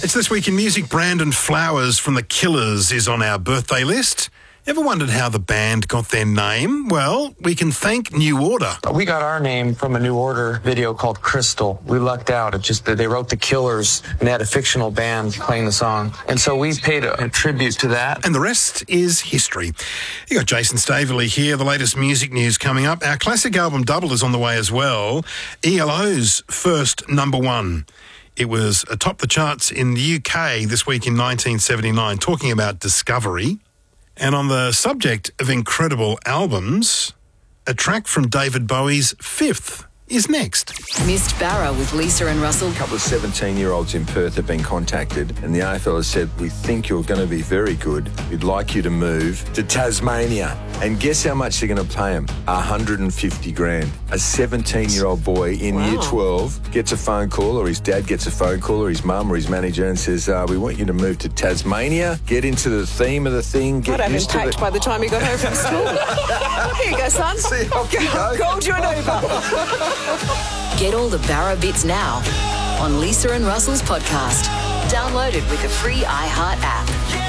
It's This Week in Music. Brandon Flowers from The Killers is on our birthday list. Ever wondered how the band got their name? Well, we can thank New Order. We got our name from a New Order video called Crystal. We lucked out. It just they wrote The Killers and they had a fictional band playing the song. And so we paid a tribute to that. And the rest is history. You got Jason Staveley here, the latest music news coming up. Our classic album Double is on the way as well. ELO's first number one. It was atop the charts in the UK this week in 1979, talking about discovery. And on the subject of incredible albums, a track from David Bowie's Fifth is next. Missed Barra with Lisa and Russell. A couple of 17-year-olds in Perth have been contacted and the AFL has said, we think you're going to be very good. We'd like you to move to Tasmania. And guess how much they're going to pay him? 150 grand. A 17-year-old boy in Year 12 gets a phone call, or his dad gets a phone call, or his mum or his manager, and says, we want you to move to Tasmania, get into the theme of the thing, get I'd have used been to packed by the time he got home from school. Here you go, son. See, off you go. Called you an Uber. Get all the Barra bits now on Lisa and Russell's podcast. Downloaded with the free iHeart app.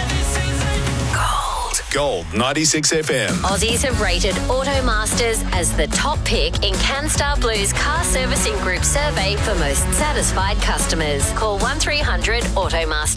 Gold 96 FM. Aussies have rated Automasters as the top pick in CanStar Blue's car servicing group survey for most satisfied customers. Call 1300 Automasters.